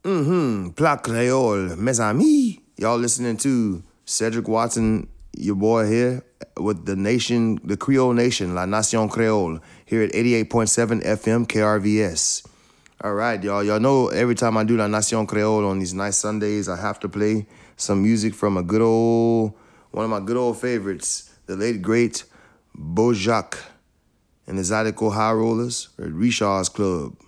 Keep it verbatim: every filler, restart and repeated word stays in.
Mm-hmm. Plat Creole, mes amis. Y'all listening to Cedric Watson, your boy here with the nation, the Creole Nation, La Nation Creole, here at eighty-eight point seven F M K R V S. All right, y'all. Y'all know every time I do La Nation Creole on these nice Sundays, I have to play some music from a good old, one of my good old favorites, the late great Bojack and the Zydeco High Rollers at Richard's Club.